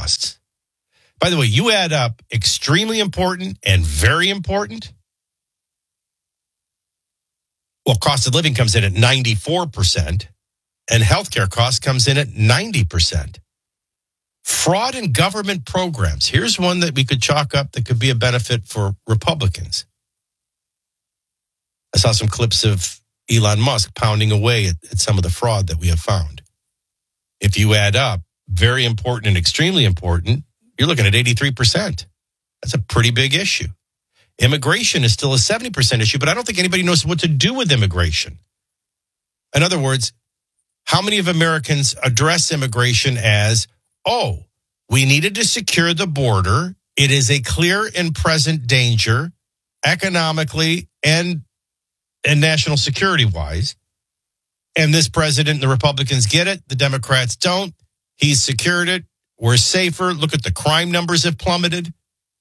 costs. By the way, you add up extremely important and very important. Well, cost of living comes in at 94%, and healthcare costs comes in at 90%. Fraud in government programs. Here's one that we could chalk up that could be a benefit for Republicans. I saw some clips of Elon Musk pounding away at some of the fraud that we have found. If you add up very important and extremely important, you're looking at 83%. That's a pretty big issue. Immigration is still a 70% issue, but I don't think anybody knows what to do with immigration. In other words, how many of Americans address immigration as, oh, we needed to secure the border. It is a clear and present danger economically and national security-wise. And this president and the Republicans get it. The Democrats don't. He's secured it. We're safer. Look at the crime numbers have plummeted.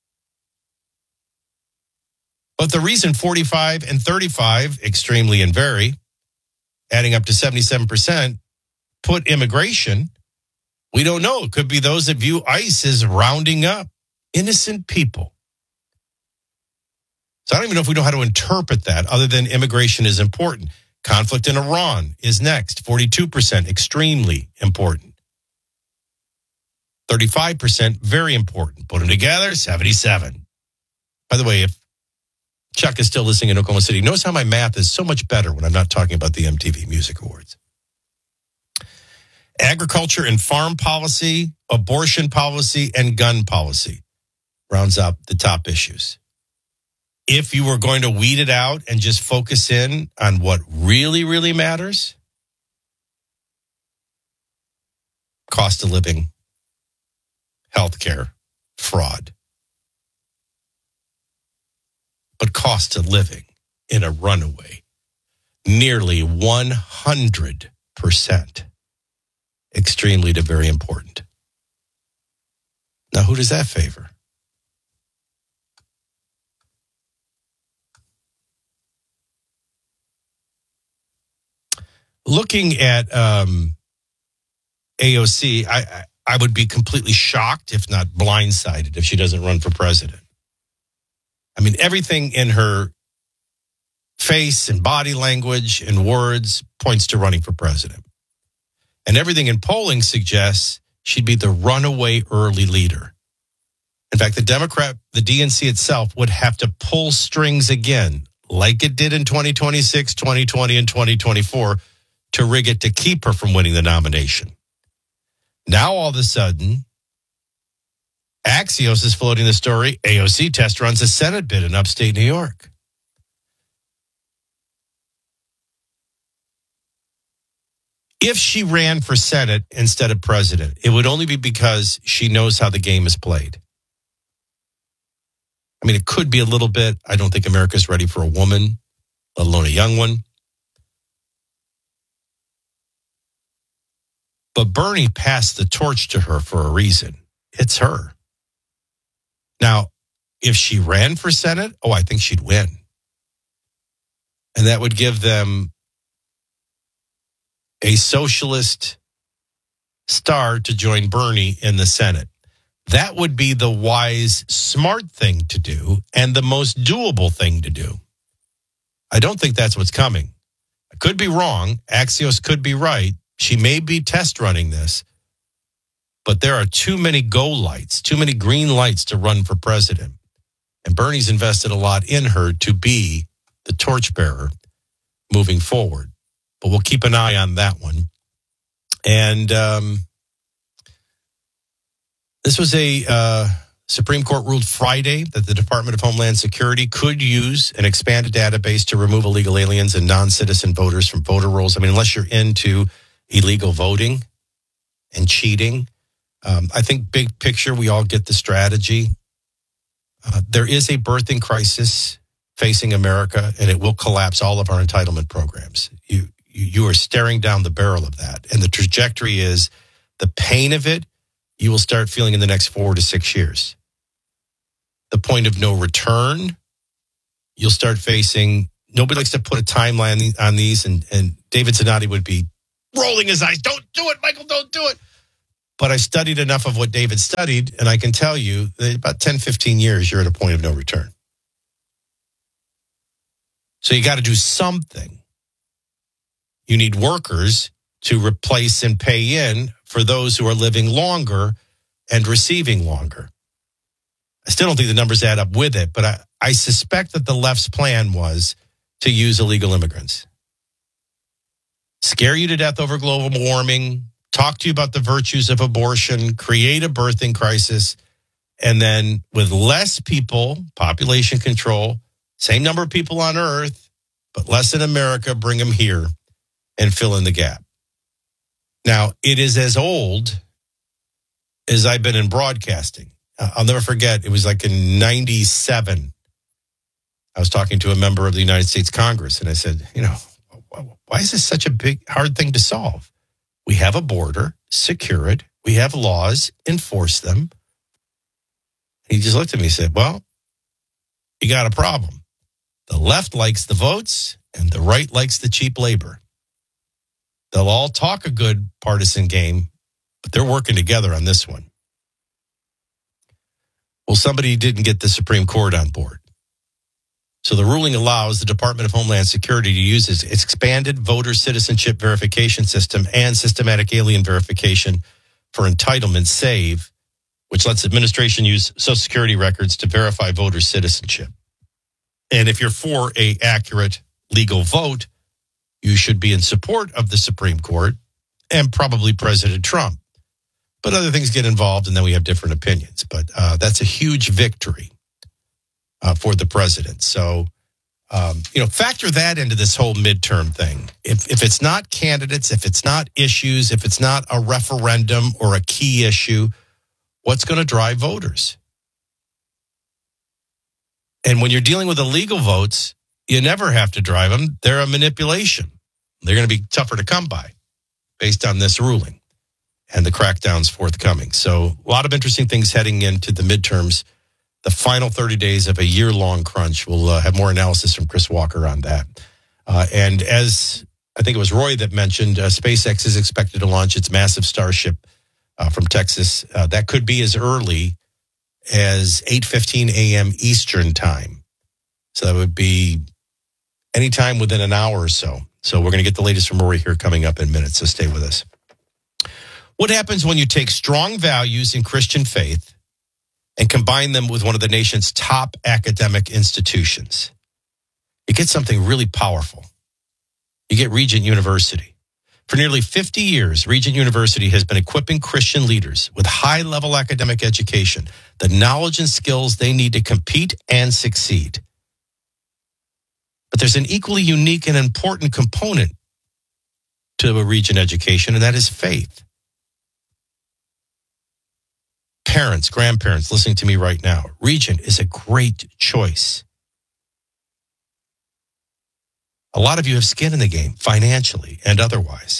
But the reason 45 and 35, extremely and very, adding up to 77%, put immigration, we don't know. It could be those that view ICE as rounding up innocent people. So I don't even know if we know how to interpret that other than immigration is important. Conflict in Iran is next, 42%, extremely important. 35%, very important. Put them together, 77. By the way, if Chuck is still listening in Oklahoma City, notice how my math is so much better when I'm not talking about the MTV Music Awards. Agriculture and farm policy, abortion policy, and gun policy rounds up the top issues. If you were going to weed it out and just focus in on what really, really matters, cost of living, healthcare, fraud. But cost of living in a runaway, nearly 100%. Extremely to very important. Now, who does that favor? Looking at AOC, I would be completely shocked, if not blindsided, if she doesn't run for president. I mean, everything in her face and body language and words points to running for president. And everything in polling suggests she'd be the runaway early leader. In fact, the DNC itself would have to pull strings again, like it did in 2026, 2020, and 2024, to rig it to keep her from winning the nomination. Now, all of a sudden, Axios is floating the story, AOC test runs a Senate bid in upstate New York. If she ran for Senate instead of president, it would only be because she knows how the game is played. I mean, it could be a little bit. I don't think America's ready for a woman, let alone a young one. But Bernie passed the torch to her for a reason. It's her. Now, if she ran for Senate, I think she'd win. And that would give them a socialist star to join Bernie in the Senate. That would be the wise, smart thing to do and the most doable thing to do. I don't think that's what's coming. I could be wrong. Axios could be right. She may be test running this, but there are too many go lights, too many green lights to run for president. And Bernie's invested a lot in her to be the torchbearer moving forward. But we'll keep an eye on that one. And this was a Supreme Court ruled Friday that the Department of Homeland Security could use an expanded database to remove illegal aliens and non-citizen voters from voter rolls. I mean, unless you're into illegal voting and cheating. I think big picture, we all get the strategy. There is a birthing crisis facing America, and it will collapse all of our entitlement programs. You are staring down the barrel of that. And the trajectory is the pain of it, you will start feeling in the next 4 to 6 years. The point of no return, you'll start facing. Nobody likes to put a timeline on these, and David Zanotti would be rolling his eyes. Don't do it, Michael, don't do it. But I studied enough of what David studied, and I can tell you that about 10, 15 years, you're at a point of no return. So you got to do something. You need workers to replace and pay in for those who are living longer and receiving longer. I still don't think the numbers add up with it, but I suspect that the left's plan was to use illegal immigrants. Scare you to death over global warming, talk to you about the virtues of abortion, create a birthing crisis, and then with less people, population control, same number of people on Earth, but less in America, bring them here and fill in the gap. Now, it is as old as I've been in broadcasting. I'll never forget, it was like in 97. I was talking to a member of the United States Congress, and I said, why is this such a big, hard thing to solve? We have a border, secure it. We have laws, enforce them. He just looked at me and said, well, you got a problem. The left likes the votes, and the right likes the cheap labor. They'll all talk a good partisan game, but they're working together on this one. Well, somebody didn't get the Supreme Court on board. So the ruling allows the Department of Homeland Security to use its expanded voter citizenship verification system and systematic alien verification for entitlement, SAVE, which lets administration use Social Security records to verify voter citizenship. And if you're for an accurate legal vote, you should be in support of the Supreme Court and probably President Trump. But other things get involved, and then we have different opinions. But that's a huge victory for the president. So, factor that into this whole midterm thing. If it's not candidates, if it's not issues, if it's not a referendum or a key issue, what's going to drive voters? And when you're dealing with illegal votes, you never have to drive them. They're a manipulation. They're going to be tougher to come by based on this ruling and the crackdowns forthcoming. So a lot of interesting things heading into the midterms, the final 30 days of a year-long crunch. We'll have more analysis from Chris Walker on that. And as I think it was Roy that mentioned, SpaceX is expected to launch its massive Starship from Texas. That could be as early as 8:15 a.m. Eastern time. So that would be anytime within an hour or so. So we're going to get the latest from Rory here coming up in minutes, so stay with us. What happens when you take strong values in Christian faith and combine them with one of the nation's top academic institutions? You get something really powerful. You get Regent University. For nearly 50 years, Regent University has been equipping Christian leaders with high-level academic education, the knowledge and skills they need to compete and succeed. But there's an equally unique and important component to a Regent education, and that is faith. Parents, grandparents listening to me right now, Regent is a great choice. A lot of you have skin in the game, financially and otherwise.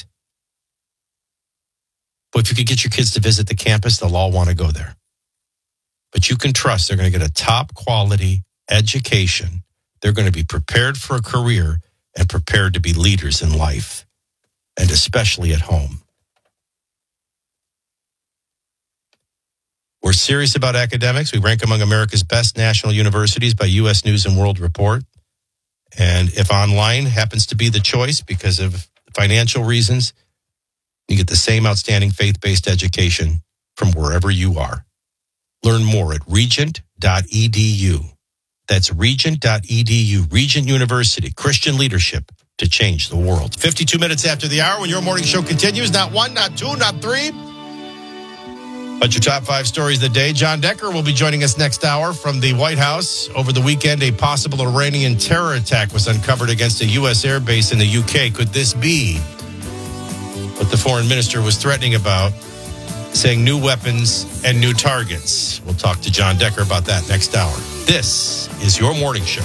But if you could get your kids to visit the campus, they'll all want to go there. But you can trust they're going to get a top quality education. They're going to be prepared for a career and prepared to be leaders in life, and especially at home. We're serious about academics. We rank among America's best national universities by U.S. News and World Report. And if online happens to be the choice because of financial reasons, you get the same outstanding faith-based education from wherever you are. Learn more at regent.edu. That's regent.edu. Regent University, Christian leadership to change the world. 52 minutes after the hour when your morning show continues. Not one, not two, not three. But your top 5 stories of the day. John Decker will be joining us next hour from the White House. Over the weekend, a possible Iranian terror attack was uncovered against a U.S. airbase in the UK. Could this be what the foreign minister was threatening about, saying new weapons and new targets? We'll talk to John Decker about that next hour. This is your morning show.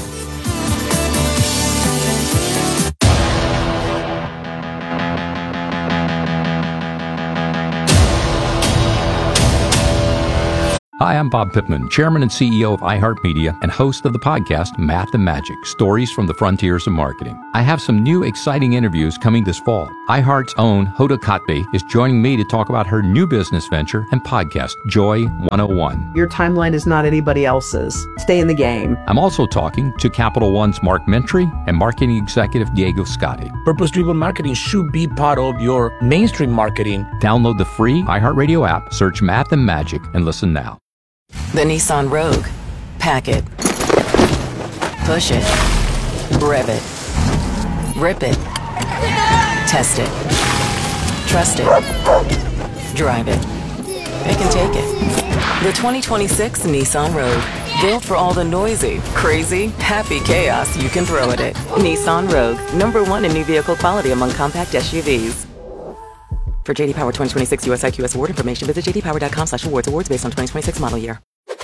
Hi, I'm Bob Pittman, Chairman and CEO of iHeartMedia and host of the podcast Math and Magic, Stories from the Frontiers of Marketing. I have some new exciting interviews coming this fall. iHeart's own Hoda Kotb is joining me to talk about her new business venture and podcast, Joy 101. Your timeline is not anybody else's. Stay in the game. I'm also talking to Capital One's Mark Mentry and marketing executive Diego Scotti. Purpose-driven marketing should be part of your mainstream marketing. Download the free iHeartRadio app, search Math and Magic, and listen now. The Nissan Rogue. Pack it. Push it. Rev it. Rip it. Test it. Trust it. Drive it. It can take it. The 2026 Nissan Rogue. Built for all the noisy, crazy, happy chaos you can throw at it. Nissan Rogue. #1 in new vehicle quality among compact SUVs. For JD Power 2026 US IQS award information, visit jdpower.com/awards. Awards based on 2026 model year.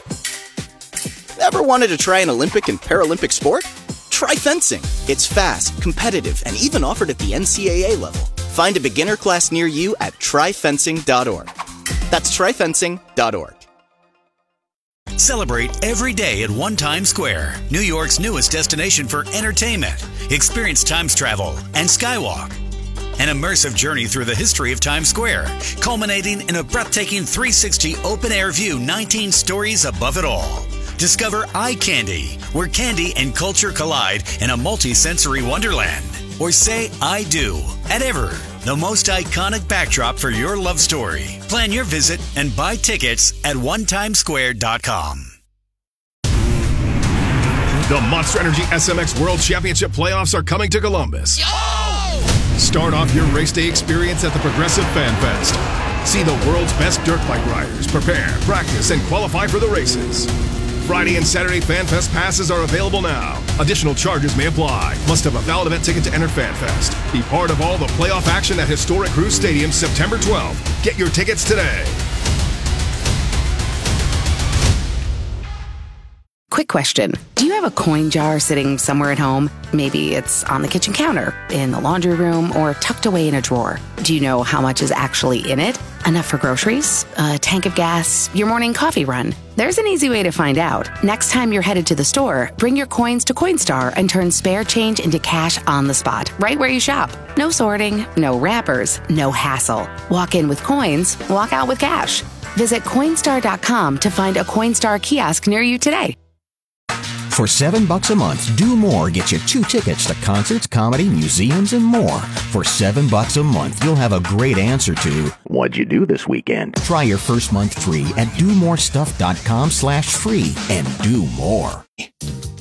Ever wanted to try an Olympic and Paralympic sport? Try fencing. It's fast, competitive, and even offered at the NCAA level. Find a beginner class near you at tryfencing.org. That's tryfencing.org. Celebrate every day at One Times Square, New York's newest destination for entertainment. Experience Times Travel and Skywalk. An immersive journey through the history of Times Square, culminating in a breathtaking 360 open-air view 19 stories above it all. Discover Eye Candy, where candy and culture collide in a multi-sensory wonderland. Or say I do at Ever, the most iconic backdrop for your love story. Plan your visit and buy tickets at onetimesquare.com. The Monster Energy SMX World Championship playoffs are coming to Columbus. Start off your race day experience at the Progressive Fan Fest. See the world's best dirt bike riders prepare, practice, and qualify for the races. Friday and Saturday Fan Fest passes are available now. Additional charges may apply. Must have a valid event ticket to enter Fan Fest. Be part of all the playoff action at historic Cruise Stadium September 12th. Get your tickets today. Quick question. Do you have a coin jar sitting somewhere at home? Maybe it's on the kitchen counter, in the laundry room, or tucked away in a drawer. Do you know how much is actually in it? Enough for groceries, a tank of gas, your morning coffee run? There's an easy way to find out. Next time you're headed to the store, bring your coins to Coinstar and turn spare change into cash on the spot, right where you shop. No sorting, no wrappers, no hassle. Walk in with coins, walk out with cash. Visit Coinstar.com to find a Coinstar kiosk near you today. For $7 a month, Do More gets you 2 tickets to concerts, comedy, museums, and more. For $7 a month, you'll have a great answer to, what'd you do this weekend? Try your first month free at domorestuff.com/free and do more.